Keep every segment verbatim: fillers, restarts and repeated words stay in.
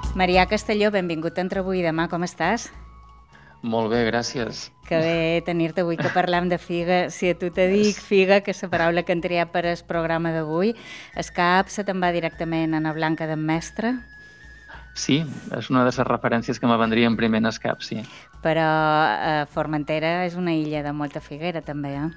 Marià Castelló, benvingut a Entre avui i demà, com estàs? Molt bé, gràcies. Que bé tenir-te avui, que parlam de figa. Si a tu te dic figa, que és la paraula que hem triat per al programa d'avui, el cap se te'n va directament a Ana Blanca d'en Mestre? Sí, és una de les referències que me vendrien primer en el cap, sí. Però eh, Formentera és una illa de molta figuera, també, eh?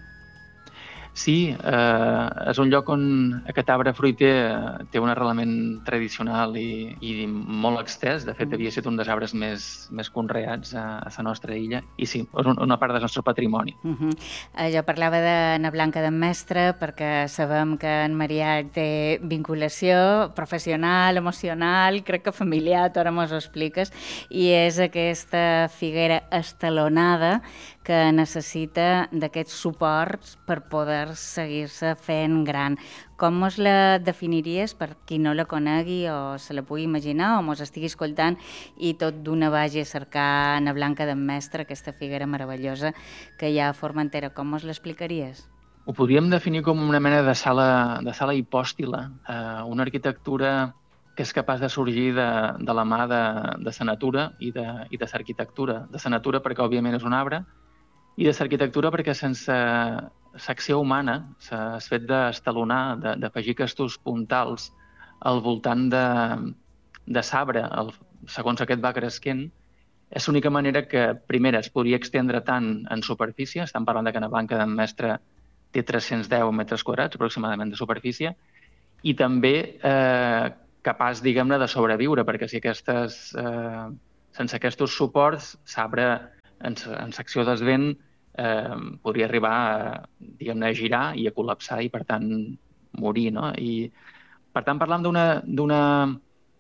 Sí, eh, és un lloc on aquest arbre fruiter té un arrelament tradicional i, i molt extès. De fet, Mm. havia estat un dels arbres més, més conreats a, a la nostra illa. I sí, és un, una part del nostre patrimoni. Uh -huh. eh, jo parlava d'Anna Blanca d'en Mestre perquè sabem que en Marià té vinculació professional, emocional, crec que familiar, tu ara mos ho expliques, i és aquesta figuera estalonada que necessita d'aquests suports per poder seguir-se fent gran. Com mos la definiries per qui no la conegui o se la pugui imaginar o mos estigui escoltant i tot d'una vagi a cercar Anna Blanca d'en Mestre, aquesta figuera meravellosa que hi ha a Formentera? Com mos l'explicaries? Ho podríem definir com una mena de sala, de sala hipòstila, eh, una arquitectura que és capaç de sorgir de, de la mà de, de la natura i de, i de l'arquitectura. De la natura perquè, òbviament, és un arbre, i de l'arquitectura perquè sense l'acció humana, el fet d'estalonar, d'afegir aquests puntals al voltant de, de l'arbre, segons aquest va cresquent, és l'única manera que, primera, es podria extendre tant en superfície, estem parlant de que Ana Blanca d'en Mestre té tres-cents deu metres quadrats aproximadament de superfície, i també eh, capaç, diguem-ne, de sobreviure, perquè si aquestes, eh, sense aquests suports, l'arbre en, en secció del vent eh, podria arribar a, diguem-ne, a girar i a col·lapsar i, per tant, morir, no? I, per tant, parlam d'una d'una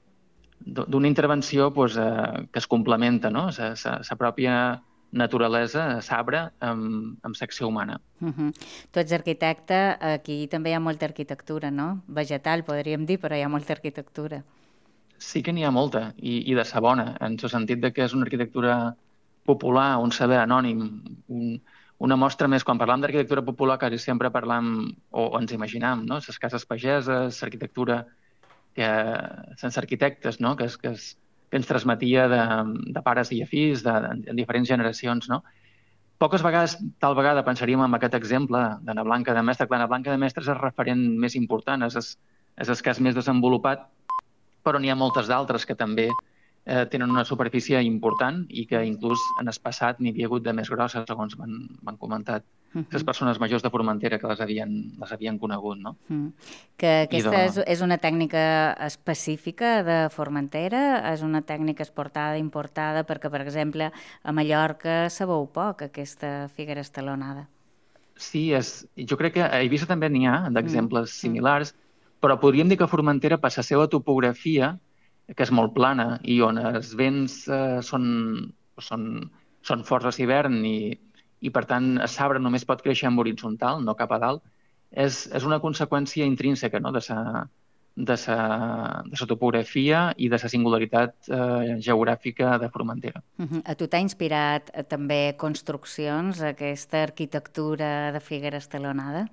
d'una intervenció pues, eh, que es complementa, no? La pròpia naturalesa, l'arbre, amb, amb l'acció humana. Uh -huh. Tu ets arquitecte, aquí també hi ha molta arquitectura, no? Vegetal, podríem dir, però hi ha molta arquitectura. Sí que n'hi ha molta, i, i de sa bona, en el sentit de que és una arquitectura popular, un saber anònim, un, una mostra més. Quan parlam d'arquitectura popular, quasi sempre parlam, o, o ens imaginam, no? Les cases pageses, l'arquitectura que, sense arquitectes, no? que, és, que, és, que ens transmetia de, de pares i a fills, de, de, en diferents generacions, no? Poques vegades, tal vegada, pensaríem en aquest exemple d'Anna Blanca de Mestre. L'Anna Blanca de Mestre és el referent més important, és el, és el cas més desenvolupat, però n'hi ha moltes d'altres que també eh, tenen una superfície important i que inclús en el passat n'hi havia hagut de més grosses, segons m'han comentat les persones majors de Formentera que les havien, les havien conegut, no? Mm. Que aquesta de... és, és una tècnica específica de Formentera? És una tècnica exportada, importada? Perquè, per exemple, a Mallorca se veu poc, aquesta figuera estalonada. Sí, és, jo crec que a Eivissa també n'hi ha d'exemples mm. similars, però podríem dir que Formentera, per la seva topografia, que és molt plana i on els vents eh, són, són, són forts a l'hivern i, i, per tant, l'arbre només pot créixer en horitzontal, no cap a dalt, és, és una conseqüència intrínseca, no?, de sa, de sa, de sa topografia i de la singularitat eh, geogràfica de Formentera. Uh -huh. A tu t'ha inspirat eh, també construccions, aquesta arquitectura de figuera estalonada?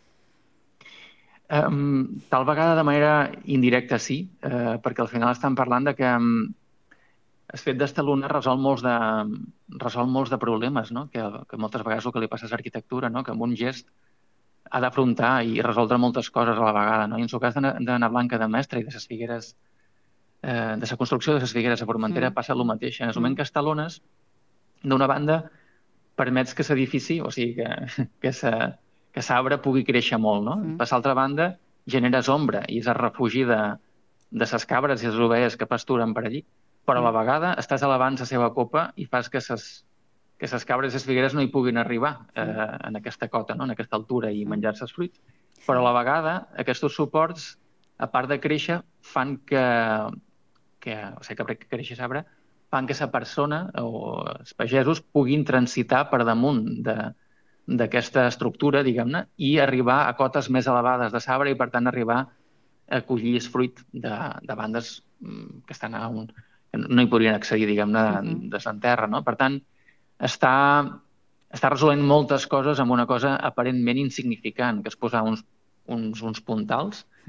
Um, tal vegada de manera indirecta sí, eh, perquè al final estem parlant de que um, el fet d'estalonar resol molts de, resol molts de problemes, no? que, que moltes vegades el que li passa a l'arquitectura, no? que amb un gest ha d'afrontar i resoldre moltes coses a la vegada. No? I en el cas d'Anna Blanca de Mestre i de les figueres, eh, de la construcció de les figueres a Formentera, mm. passa el mateix. En el moment mm. que estalones, d'una banda, permets que l'edifici, o sigui, que, que sa, que l'arbre pugui créixer molt, no? Mm. Per l'altra banda, generes ombra i és el refugi de, de les cabres i les ovelles que pasturen per allí, però a la vegada estàs elevant la seva copa i fas que ses, que les cabres i les figueres no hi puguin arribar eh, en aquesta cota, no? En aquesta altura i menjar-se els fruits. Però a la vegada, aquests suports, a part de créixer, fan que, que o sigui, que creixi l'arbre, fan que la persona o els pagesos puguin transitar per damunt de d'aquesta estructura, diguem-ne, i arribar a cotes més elevades de l'arbre i, per tant, arribar a collir el fruit de, de bandes que estan a un... que no hi podrien accedir, diguem-ne, uh -huh. de l'enterra, no? Per tant, està, està resolent moltes coses amb una cosa aparentment insignificant, que és posar uns, uns, uns puntals uh -huh.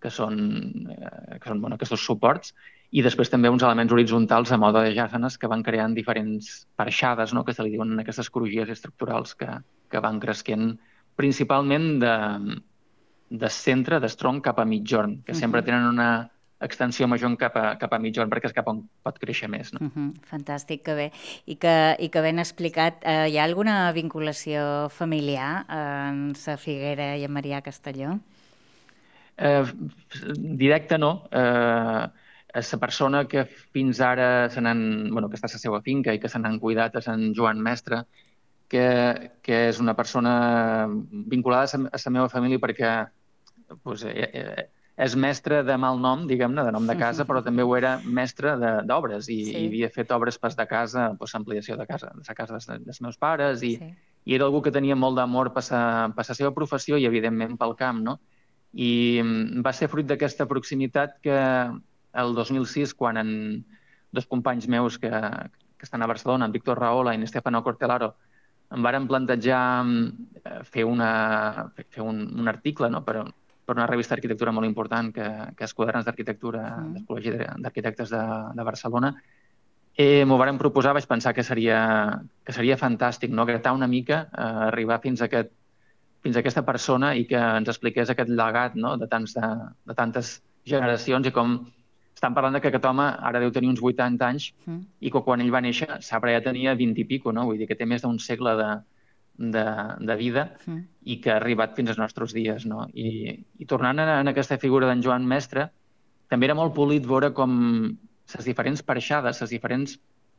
que són, eh, que són bueno, aquests suports, i després també uns elements horitzontals a mode de jàsenes que van creant diferents parxades, no?, que se li diuen aquestes crugies estructurals que, que van cresquent principalment de, de centre, d'estronc cap a mitjorn, que uh -huh. sempre tenen una extensió major cap a, cap a mitjorn perquè és cap on pot créixer més. No? Uh -huh. Fantàstic, que bé. I que, i que ben explicat. Eh, hi ha alguna vinculació familiar en sa Figuera i en Marià Castelló? Eh, directe no. Eh, la persona que fins ara se n'han, bueno, que està a la seva finca i que se n'han cuidat és en Joan Mestre, que, que és una persona vinculada a la meva família perquè pues, eh, és mestre de mal nom, diguem-ne, de nom de casa, però també ho era mestre d'obres i, sí. i havia fet obres pas de casa, pues, ampliació de casa, de la casa dels, dels meus pares, i, sí. i era algú que tenia molt d'amor per la seva professió i, evidentment, pel camp, no? I va ser fruit d'aquesta proximitat que el dos mil sis, quan en dos companys meus que, que estan a Barcelona, en Víctor Rahola i en Stefano Cortelaro, em varen plantejar fer, una, fer un, un article, no?, per, per una revista d'arquitectura molt important que, que és Quaderns d'Arquitectura mm. del Col·legi d'Arquitectes de, de Barcelona. Eh, M'ho varen proposar, vaig pensar que seria, que seria fantàstic, no?, gratar una mica, eh, arribar fins a, aquest, fins a aquesta persona i que ens expliqués aquest legat, no?, de, tants, de, de tantes generacions i com estan parlant que aquest home ara deu tenir uns vuitanta anys mm. i que quan ell va néixer Sabre ja tenia vint i pico, no? Vull dir que té més d'un segle de, de, de vida mm. i que ha arribat fins als nostres dies, no? I, i tornant a, a aquesta figura d'en Joan Mestre, també era molt polit veure com les diferents parxades, les diferents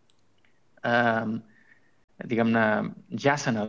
eh, diguem-ne jàssenes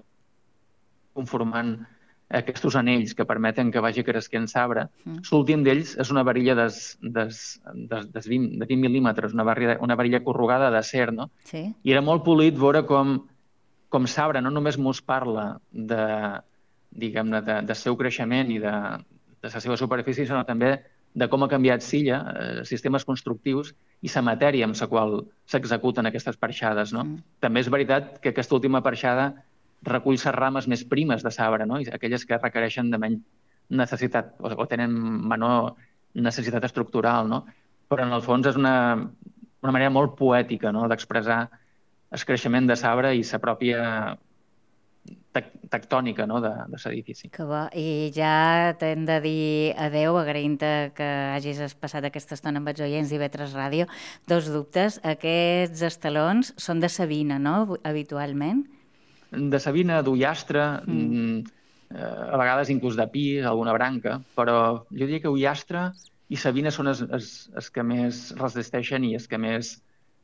conformant aquests anells que permeten que vagi cresquent sabre. Mm. L'últim d'ells és una varilla des, des, des, des vint, de vint mil·límetres, una varilla, una varilla corrugada d'acer, no? Sí. I era molt polit veure com, com sabre no només mos parla de, diguem-ne, de, de seu creixement i de, de la seva superfície, sinó també de com ha canviat Silla, eh, sistemes constructius i la matèria amb la qual s'executen aquestes parxades, no? Mm. També és veritat que aquesta última parxada recull les rames més primes de sabre, no? I aquelles que requereixen de menys necessitat o, o tenen menor necessitat estructural, no? Però en el fons és una, una manera molt poètica, no?, d'expressar el creixement de sabre i la pròpia tectònica, no?, de, de l'edifici. Que bo. I ja t'hem de dir adeu, agraint-te que hagis passat aquesta estona amb els oients d'I V tres Ràdio. Dos dubtes. Aquests estalons són de Sabina, no?, habitualment? De Sabina, d'Ullastre, mm. eh, a vegades inclús de Pi, alguna branca, però jo diria que Ullastre i Sabina són els, els, els que més resisteixen i els que més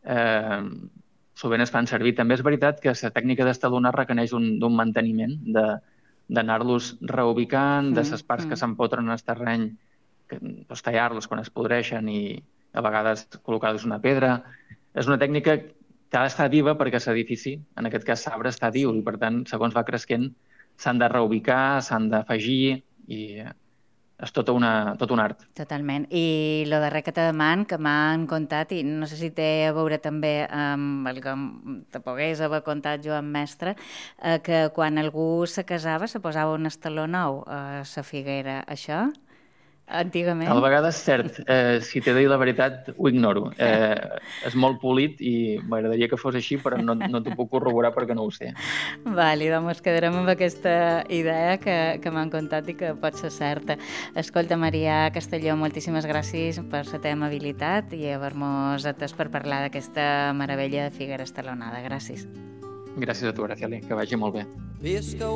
eh, sovint es fan servir. També és veritat que la tècnica d'estalonar requereix d'un manteniment, d'anar-los reubicant, mm. de les parts mm. que s'empotren al terreny, doncs, tallar-los quan es podreixen i a vegades col·locar-los una pedra. És una tècnica que ha d'estar viva perquè l'edifici, en aquest cas Sabre, està viu i, per tant, segons va creixent, s'han de reubicar, s'han d'afegir i és tot, una, tot un art. Totalment. I el darrer que te deman, que m'han contat, i no sé si té a veure també amb el que te pogués haver contat Joan Mestre, eh, que quan algú se casava se posava un estaló nou a la Figuera. Això? Antigament? A la vegada és cert. Eh, si t'he de dir la veritat, ho ignoro. Eh, és molt polit i m'agradaria que fos així, però no, no t'ho puc corroborar perquè no ho sé. Vale, doncs quedarem amb aquesta idea que, que m'han contat i que pot ser certa. Escolta, Marià Castelló, moltíssimes gràcies per la teva amabilitat i haver-nos atès per parlar d'aquesta meravella de Figuera estalonada. Gràcies. Gràcies a tu, Araceli, que vagi molt bé.